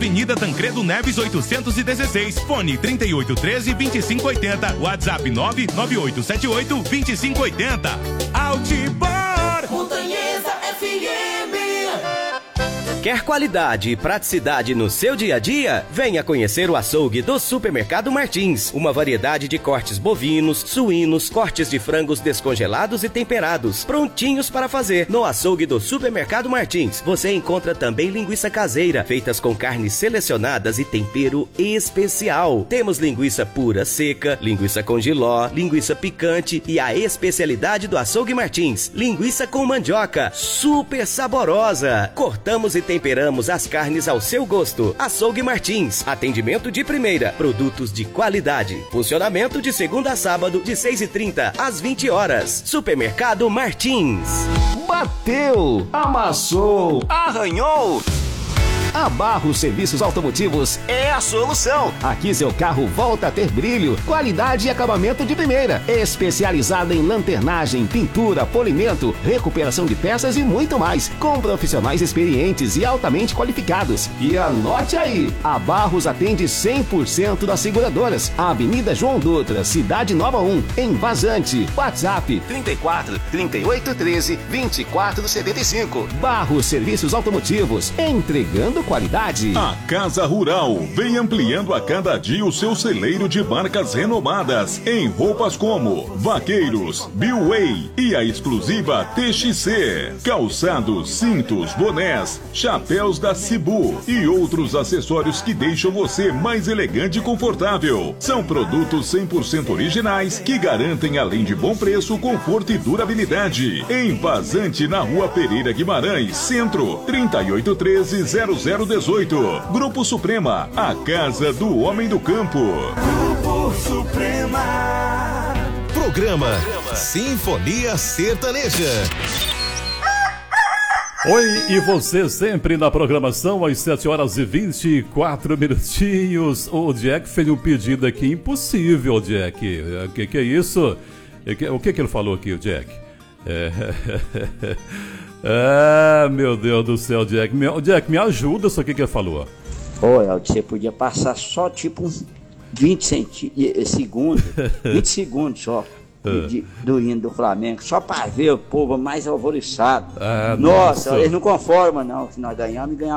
Avenida Tancredo Neves 816, fone 3813-2580, WhatsApp 99878-2580. Outdoor Montanhesa FM. Quer qualidade e praticidade no seu dia a dia? Venha conhecer o açougue do Supermercado Martins. Uma variedade de cortes bovinos, suínos, cortes de frangos descongelados e temperados, prontinhos para fazer. No açougue do Supermercado Martins, você encontra também linguiça caseira, feitas com carnes selecionadas e tempero especial. Temos linguiça pura seca, linguiça com jiló, linguiça picante e a especialidade do açougue Martins, linguiça com mandioca, super saborosa. Cortamos e temperamos as carnes ao seu gosto. Açougue Martins, atendimento de primeira, produtos de qualidade. Funcionamento de segunda a sábado, de 6h30 às 20 horas. Supermercado Martins. Bateu, amassou, arranhou. A Barros Serviços Automotivos é a solução. Aqui seu carro volta a ter brilho, qualidade e acabamento de primeira. Especializada em lanternagem, pintura, polimento, recuperação de peças e muito mais. Com profissionais experientes e altamente qualificados. E anote aí, a Barros atende 100% das seguradoras. Avenida João Dutra, Cidade Nova 1, em Vazante. WhatsApp 34 38 13 24 75. Barros Serviços Automotivos, entregando qualidade. A Casa Rural vem ampliando a cada dia o seu celeiro de marcas renomadas em roupas como Vaqueiros, Billway e a exclusiva TXC, calçados, cintos, bonés, chapéus da Cibu e outros acessórios que deixam você mais elegante e confortável. São produtos 100% originais que garantem, além de bom preço, conforto e durabilidade. Em Vazante, na Rua Pereira Guimarães, Centro, 3813-0018. Grupo Suprema, a casa do homem do campo. Grupo Suprema. Programa Sinfonia Sertaneja. Oi, e você sempre na programação, às 7h24. O Jack fez um pedido aqui impossível, Jack. O que é isso? O que ele falou aqui, o Jack? Meu Deus do céu, Jack. Jack, me ajuda isso aqui que ele falou. Ô, Elton, você podia passar só tipo uns 20 segundos, 20 segundos só do hino do Flamengo, só para ver o povo mais alvoroçado. Nossa, eles não conformam não, se nós ganhamos e ganhamos.